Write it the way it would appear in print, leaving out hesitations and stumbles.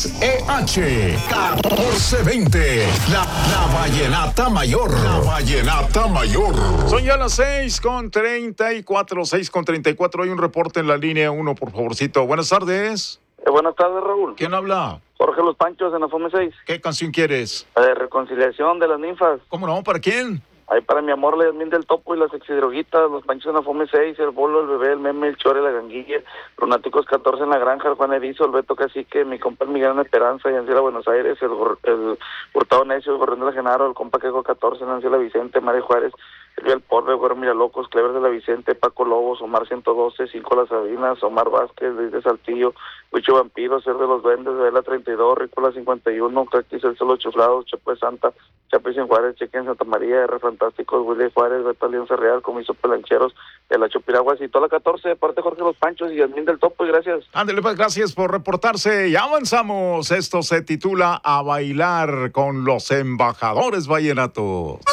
XEH 1420. La Vallenata Mayor. La Vallenata Mayor. Son ya las 6:34, 6:34. Hay un reporte en la línea 1, por favorcito. Buenas tardes. Buenas tardes, Raúl. ¿Quién habla? Jorge Los Panchos, en la FOME 6. ¿Qué canción quieres? Reconciliación de las ninfas. ¿Cómo no? ¿Para quién? Ahí para mi amor, la Yasmín del Topo y las exidroguitas, Los Panchos en la FOME 6, el Bolo, el Bebé, el Meme, el Chore, la Ganguilla, Lunáticos 14 en la Granja, el Juan Erizo, el Beto Cacique, mi compa el Miguel en Esperanza, y Anciela Buenos Aires, el Hurtado Necio, el Gorrión de la Genaro, el compa Quejo 14, Anciela Vicente, María Juárez, Silvia El Porbe, Güero Miralocos, Clever de la Vicente, Paco Lobos, Omar 112, Cinco Las Sabinas, Omar Vázquez, Luis de Saltillo, Huicho Vampiro, Ser de los Duendes, Vela 32, Rícola 51, Cactis El Solo Chuflados, Chapo de Santa, Chapis en Juárez, Cheque en Santa María, R Fantásticos, Willy Juárez, Beto Alianza Real, Comiso Pelancheros, El Hacho Piraguas y toda la 14, de parte de Jorge Los Panchos y Yasmín del Topo, y gracias. Ándale, pues, gracias por reportarse y avanzamos. Esto se titula A Bailar con los Embajadores Vallenatos.